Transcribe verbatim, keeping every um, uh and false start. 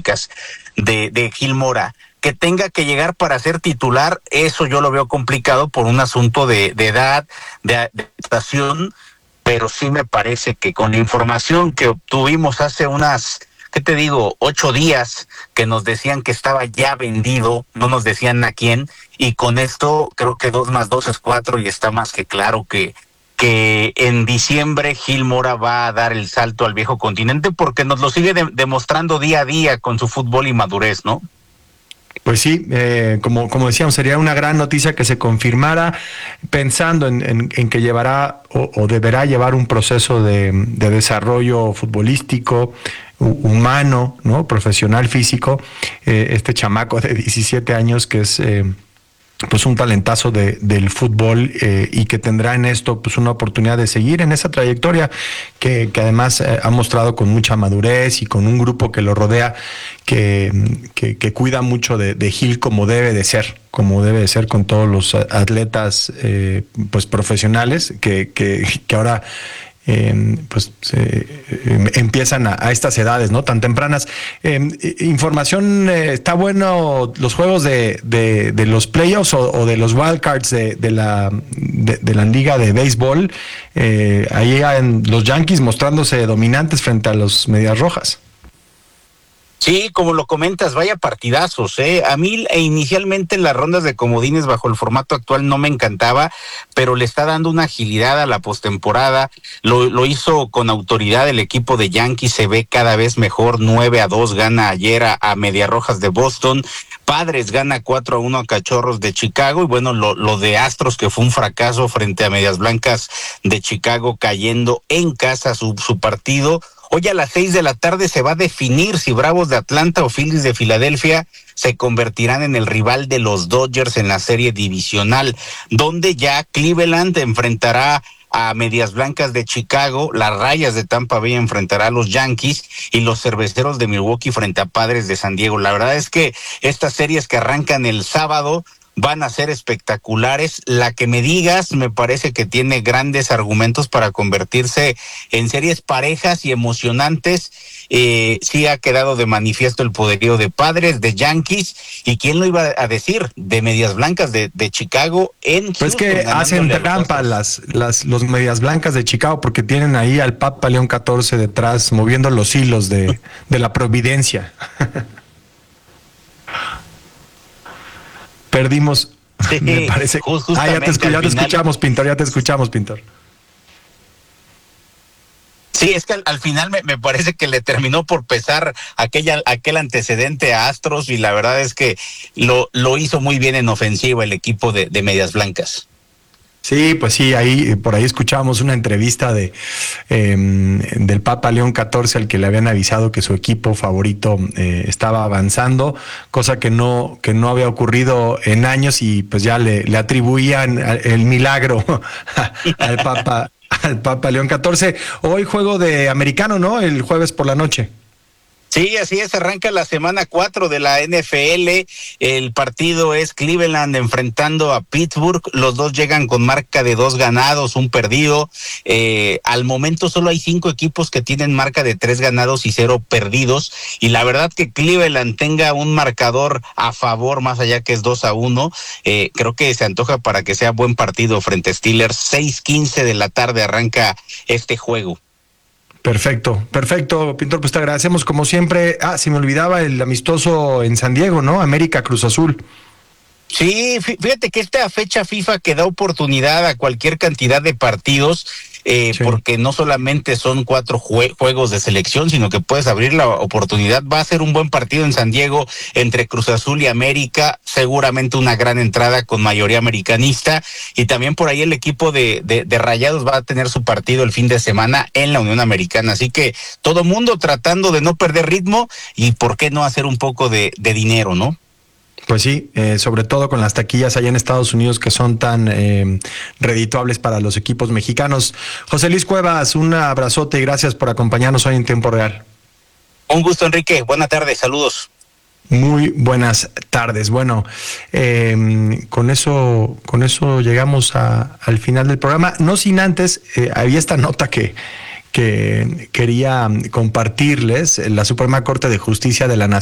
físicas de, de Gil Mora. Que tenga que llegar para ser titular, eso yo lo veo complicado por un asunto de, de edad, de adaptación, pero sí me parece que con la información que obtuvimos hace unas, ¿qué te digo?, ocho días, que nos decían que estaba ya vendido, no nos decían a quién, y con esto creo que dos más dos es cuatro y está más que claro que que en diciembre Gil Mora va a dar el salto al viejo continente porque nos lo sigue de, demostrando día a día con su fútbol y madurez, ¿no? Pues sí, eh, como, como decíamos, sería una gran noticia que se confirmara, pensando en, en, en que llevará o, o deberá llevar un proceso de, de desarrollo futbolístico, humano, ¿no? Profesional, físico, eh, este chamaco de diecisiete años que es... Eh, pues un talentazo de, del fútbol eh, y que tendrá en esto pues una oportunidad de seguir en esa trayectoria que, que además eh, ha mostrado con mucha madurez y con un grupo que lo rodea que, que, que cuida mucho de, de Gil como debe de ser, como debe de ser con todos los atletas eh, pues profesionales que, que, que ahora Eh, pues eh, eh, empiezan a, a estas edades, ¿no? Tan tempranas. Eh, información, eh, ¿está bueno los juegos de, de, de los playoffs o, o de los wildcards de, de, la, de, de la liga de béisbol? Eh, ahí en los Yankees mostrándose dominantes frente a los Medias Rojas. Sí, como lo comentas, vaya partidazos, ¿eh? A mí e inicialmente las rondas de comodines bajo el formato actual no me encantaba, pero le está dando una agilidad a la postemporada, lo, lo hizo con autoridad el equipo de Yankees, se ve cada vez mejor, nueve a dos gana ayer a, a Medias Rojas de Boston, Padres gana cuatro a uno a Cachorros de Chicago, y bueno, lo, lo de Astros que fue un fracaso frente a Medias Blancas de Chicago cayendo en casa su, su partido. Hoy a las seis de la tarde se va a definir si Bravos de Atlanta o Phillies de Filadelfia se convertirán en el rival de los Dodgers en la serie divisional, donde ya Cleveland enfrentará a Medias Blancas de Chicago, las Rayas de Tampa Bay enfrentará a los Yankees y los Cerveceros de Milwaukee frente a Padres de San Diego. La verdad es que estas series que arrancan el sábado van a ser espectaculares. La que me digas me parece que tiene grandes argumentos para convertirse en series parejas y emocionantes. Eh, sí ha quedado de manifiesto el poderío de Padres, de Yankees, y quién lo iba a decir, de Medias Blancas de, de Chicago en Houston. Pues que hacen trampa las, las los Medias Blancas de Chicago porque tienen ahí al Papa León catorce detrás moviendo los hilos de, de la providencia. Perdimos, sí, me parece. Ah, ya te, escu ya te escuchamos, Pintor, ya te escuchamos, Pintor. Sí, es que al, al final me, me parece que le terminó por pesar aquella, aquel antecedente a Astros y la verdad es que lo, lo hizo muy bien en ofensiva el equipo de, de Medias Blancas. Sí, pues sí, ahí por ahí escuchábamos una entrevista de eh, del Papa León catorce al que le habían avisado que su equipo favorito eh, estaba avanzando, cosa que no que no había ocurrido en años y pues ya le, le atribuían el milagro al Papa al Papa León catorce. Hoy juego de americano, ¿no? El jueves por la noche. Sí, así es, arranca la semana cuatro de la N F L, el partido es Cleveland enfrentando a Pittsburgh, los dos llegan con marca de dos ganados, un perdido, eh, al momento solo hay cinco equipos que tienen marca de tres ganados y cero perdidos, y la verdad que Cleveland tenga un marcador a favor, más allá que es dos a uno, eh, creo que se antoja para que sea buen partido frente a Steelers. Seis quince de la tarde arranca este juego. Perfecto, perfecto, Pintor, pues te agradecemos como siempre. Ah, se me olvidaba el amistoso en San Diego, ¿no? América Cruz Azul. Sí, fíjate que esta fecha FIFA que da oportunidad a cualquier cantidad de partidos, eh, sí. porque no solamente son cuatro jue juegos de selección, sino que puedes abrir la oportunidad. Va a ser un buen partido en San Diego entre Cruz Azul y América, seguramente una gran entrada con mayoría americanista, y también por ahí el equipo de, de, de Rayados va a tener su partido el fin de semana en la Unión Americana, así que todo mundo tratando de no perder ritmo y por qué no hacer un poco de, de dinero, ¿no? Pues sí, eh, sobre todo con las taquillas allá en Estados Unidos que son tan eh, redituables para los equipos mexicanos. José Luis Cuevas, un abrazote y gracias por acompañarnos hoy en Tiempo Real. Un gusto, Enrique. Buenas tardes, saludos. Muy buenas tardes. Bueno, eh, con eso, con eso llegamos a, al final del programa. No sin antes, eh, había esta nota que que quería compartirles. La Suprema Corte de Justicia de la Nación